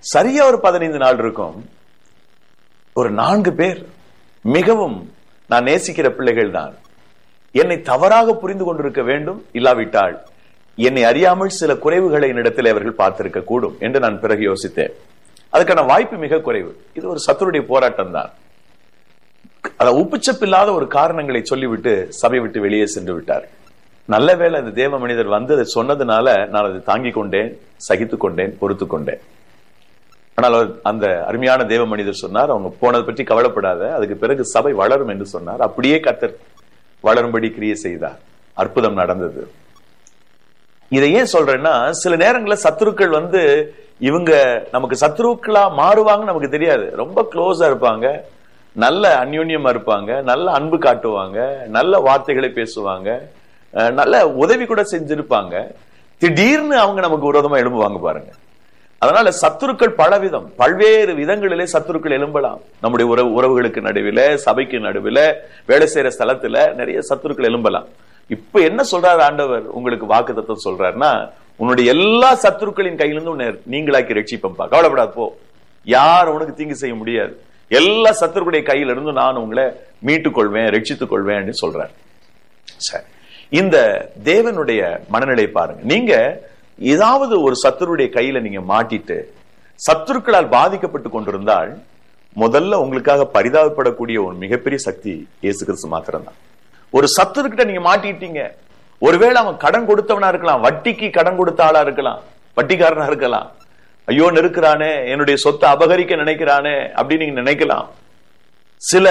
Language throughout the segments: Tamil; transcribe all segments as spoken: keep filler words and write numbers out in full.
சரியா ஒரு பதினைந்து நாள் இருக்கும். ஒரு நான்கு பேர் மிகவும் நான் நேசிக்கிற பிள்ளைகள் தான் என்னை தவறாக புரிந்து கொண்டிருக்க வேண்டும், இல்லாவிட்டால் என்னை அறியாமல் சில குறைவுகளை என்னிடத்தில் அவர்கள் பார்த்திருக்க கூடும் என்று நான் பிறகு யோசித்தேன். அதுக்கான வாய்ப்பு மிக குறைவு. இது ஒரு சத்துருடைய போராட்டம் தான். அத உப்புச்சப்பில்லாத ஒரு காரணங்களை சொல்லிவிட்டு சபை விட்டு வெளியே சென்று விட்டார். நல்ல வேளை அந்த தேவ மனிதர் வந்து அதை சொன்னதுனால நான் அதை தாங்கிக் கொண்டேன், சகித்துக் கொண்டேன், பொறுத்து கொண்டேன். ஆனால் அந்த அருமையான தேவ மனிதர் சொன்னார், அவங்க போனதை பற்றி கவலைப்படாத, அதுக்கு பிறகு சபை வளரும் என்று சொன்னார். அப்படியே கர்த்தர் வளரும்படி கிரியை செய்தார். அற்புதம் நடந்தது. இதை ஏன் சொல்றேன்னா, சில நேரங்களில் சத்துருக்கள் வந்து இவங்க நமக்கு சத்துருக்களா மாறுவாங்க நமக்கு தெரியாது. ரொம்ப க்ளோஸா இருப்பாங்க, நல்ல அந்யோன்யமா இருப்பாங்க, நல்ல அன்பு காட்டுவாங்க, நல்ல வார்த்தைகளை பேசுவாங்க, நல்ல உதவி கூட செஞ்சிருப்பாங்க. திடீர்னு அவங்க நமக்கு விரோதமா எழும்புவாங்க பாருங்க. அதனால சத்துருக்கள் பலவிதம், பல்வேறு விதங்களிலே சத்துருக்கள் எழும்பலாம். நம்முடைய உறவு உறவுகளுக்கு நடுவில், சபைக்கு நடுவில், வேலை செய்யற ஸ்தலத்துல நிறைய சத்துருக்கள் எழும்பலாம். இப்ப என்ன சொல்றாரு ஆண்டவர் உங்களுக்கு வாக்குத்தத்தம் சொல்றாருன்னா, உன்னுடைய எல்லா சத்துருக்களின் கையிலிருந்து உன்னை நீங்களாக்கி ரட்சிப்பம்பா, கவலைப்படாது போ, யார் உனக்கு தீங்கு செய்ய முடியாது, எல்லா சத்துருக்களுடைய கையில இருந்து நான் உங்களை மீட்டுக் கொள்வேன், ரட்சித்துக் கொள்வேன் சொல்றாரு. சரி, இந்த தேவனுடைய மனநிலை பாருங்க. நீங்க ஏதாவது ஒரு சத்துருடைய கையில நீங்க மாட்டிட்டு சத்துருக்களால் பாதிக்கப்பட்டு கொண்டிருந்தால், முதல்ல உங்களுக்காக பரிதாபப்படக்கூடிய ஒரு மிகப்பெரிய சக்தி இயேசு கிறிஸ்து மாத்திரம்தான். ஒரு சத்துருக்கிட்ட நீங்க மாட்டிட்டீங்க, ஒருவேளை அவன் கடன் கொடுத்தவனா இருக்கலாம், வட்டிக்கு கடன் கொடுத்த ஆளா இருக்கலாம், வட்டிக்காரனா இருக்கலாம். ஐயோ நெருக்கிறானே, என்னுடைய சொத்தை அபகரிக்க நினைக்கிறானே அப்படின்னு நீங்க நினைக்கலாம். சில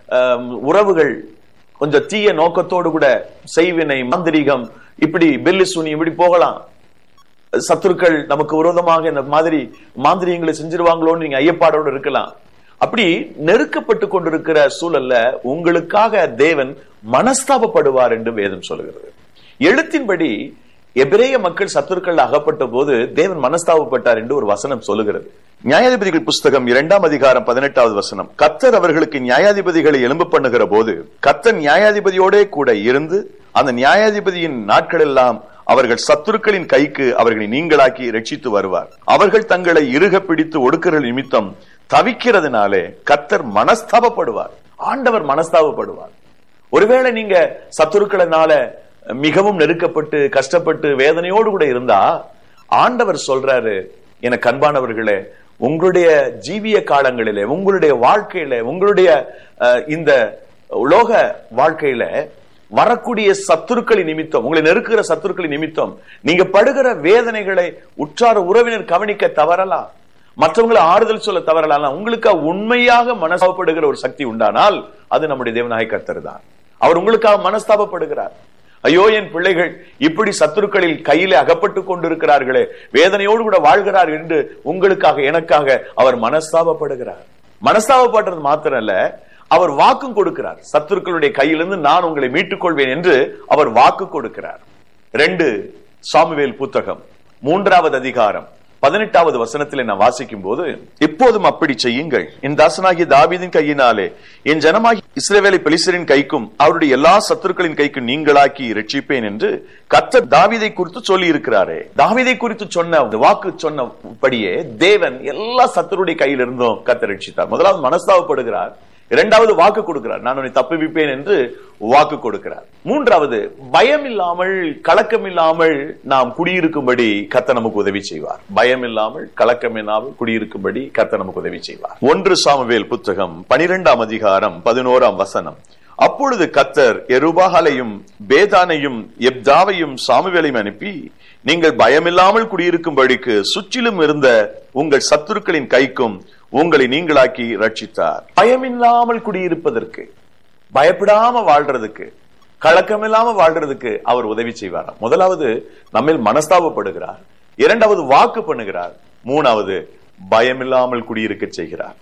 உறவுகள் கொஞ்சம் தீய நோக்கத்தோடு கூட செய்வினை, மாந்திரீகம், இப்படி பெல்லி சூனி இப்படி போகலாம். சத்துருக்கள் நமக்கு விரோதமாக இந்த மாதிரி மாந்திரியங்களை செஞ்சிருவாங்களோன்னு நீங்க ஐயப்பாடோடு இருக்கலாம். அப்படி நெருக்கப்பட்டு கொண்டிருக்கிற சூழல்ல உங்களுக்காக தேவன் மனஸ்தாபப்படுவார் என்று வேதம் சொல்கிறது. எழுத்தின்படி எபிரேய மக்கள் சத்துருக்கள் அகப்பட்ட போது தேவன் மனஸ்தாபப்பட்டார் என்று ஒரு வசனம் சொல்லுகிறது. நியாயாதிபதிகள் புஸ்தகம் இரண்டாம் அதிகாரம் பதினெட்டாவது வசனம், கர்த்தர் அவர்களுக்கு நியாயாதிபதிகளை எழும்ப பண்ணுகிற போது கர்த்தர் நியாயாதிபதியோட கூட இருந்து அந்த நியாயாதிபதியின் நாட்கள் எல்லாம் அவர்கள் சத்துருக்களின் கைக்கு அவர்களை நீங்களாக்கி ரட்சித்து வருவார். அவர்கள் தங்களை இறுக பிடித்து ஒடுக்கிற நிமித்தம் தவிக்கிறதுனாலே கர்த்தர் மனஸ்தாபப்படுவார். ஆண்டவர் மனஸ்தாபப்படுவார். ஒருவேளை நீங்க சத்துருக்களினால மிகவும் நெருக்கப்பட்டு கஷ்டப்பட்டு வேதனையோடு கூட இருந்தா, ஆண்டவர் சொல்றாரு, எனக்கு அன்பானவர்களே, உங்களுடைய ஜீவிய காலங்களிலே, உங்களுடைய வாழ்க்கையில, உங்களுடைய இந்த உலோக வாழ்க்கையில வரக்கூடிய சத்துருக்களின் நிமித்தம், உங்களை நெருக்குகிற சத்துருக்களின் நிமித்தம் நீங்க படுகிற வேதனைகளை உற்றார உறவினர் கவனிக்க தவறலாம், மற்றவங்களை ஆறுதல் சொல்ல தவறலாம். உங்களுக்கு உண்மையாக மனஸ்தாபப்படுகிற ஒரு சக்தி உண்டானால் அது நம்முடைய தேவனாகிய கர்த்தர் தான். அவர் உங்களுக்காக மனஸ்தாபப்படுகிறார். ஐயோ என் பிள்ளைகள் இப்படி சத்துருக்களில் கையிலே அகப்பட்டு கொண்டிருக்கிறார்களே, வேதனையோடு கூட வாழ்கிறார் என்று உங்களுக்காக எனக்காக அவர் மனஸ்தாபப்படுகிறார். மனஸ்தாபப்படுறது மாத்திரம் அல்ல, அவர் வாக்கும் கொடுக்கிறார். சத்துருக்களுடைய கையிலிருந்து நான் உங்களை மீட்டுக் கொள்வேன் என்று அவர் வாக்கு கொடுக்கிறார். ரெண்டு சாமுவேல் புத்தகம் மூன்றாவது அதிகாரம் பதினெட்டாவது வசனத்தில் நான் வாசிக்கும் போது, இப்போதும் அப்படி செய்யுங்கள், என் தாசனாகிய தாவீதின் கையினாலே என் ஜனமாகிய இஸ்ரவேலை பெலிஸ்தரின் கைக்கும் அவருடைய எல்லா சத்துருக்களின் கைக்கும் நீங்களாக்கி ரட்சிப்பேன் என்று கர்த்தர் தாவீதை குறித்து சொல்லி இருக்கிறாரே. தாவீதை குறித்து சொன்ன வாக்கு சொன்னபடியே தேவன் எல்லா சத்துருடைய கையிலிருந்தும் கர்த்தர் ரட்சித்தார். முதலாவது மனஸ்தாபப்படுகிறார், இரண்டாவது வாக்கு கொடுக்கிறார், நான் உன்னை தப்புவிப்பேன் என்று வாக்கு கொடுக்கிறார். மூன்றாவது பயம் இல்லாமல் கலக்கம் இல்லாமல் நாம் குடியிருக்கும்படி கர்த்தர் நமக்கு உதவி செய்வார். பயம் இல்லாமல் கலக்கம் இல்லாமல் குடியிருக்கும்படி கர்த்தர் நமக்கு உதவி செய்வார். ஒன்று சாமுவேல் புத்தகம் பனிரெண்டாம் அதிகாரம் பதினோராம் வசனம், அப்பொழுது கர்த்தர் யெருபாகாலையும் பேதானையும் எப்தாவையும் சாமுவேலையும் அனுப்பி, நீங்கள் பயமில்லாமல் குடியிருக்கும்படிக்கு சுற்றிலும் இருந்த உங்கள் சத்துருக்களின் கைக்கும் உங்களை நீங்களாக்கி ரட்சித்தார். பயமில்லாமல் குடியிருப்பதற்கு, பயப்படாம வாழ்றதுக்கு, கலக்கம் இல்லாம வாழ்றதுக்கு அவர் உதவி செய்வார். முதலாவது நம்மில் மனஸ்தாபப்படுகிறார், இரண்டாவது வாக்கு பண்ணுகிறார், மூணாவது பயமில்லாமல் குடியிருக்க செய்கிறார்.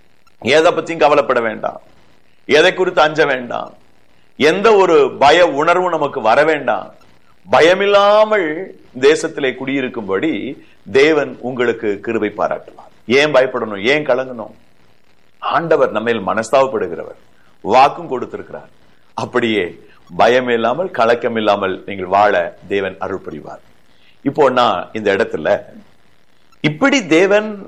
எதை பத்தியும் கவலைப்பட வேண்டாம், எதை குறித்து அஞ்ச வேண்டாம், எந்த ஒரு பய உணர்வு நமக்கு வர வேண்டாம். பயமில்லாமல் தேசத்திலே குடியிருக்கும்படி தேவன் உங்களுக்கு கிருபை பாராட்டுவார். ஏன் பயப்படணும், ஏன் கலங்கணும்? ஆண்டவர் நம்மேல் மனஸ்தாபப்படுகிறவர், வாக்கும் கொடுத்திருக்கிறார். அப்படியே பயம் இல்லாமல் கலக்கம் இல்லாமல் நீங்கள் வாழ தேவன் அருள் புரிவார். இப்போ நான் இந்த இடத்துல இப்படி தேவன்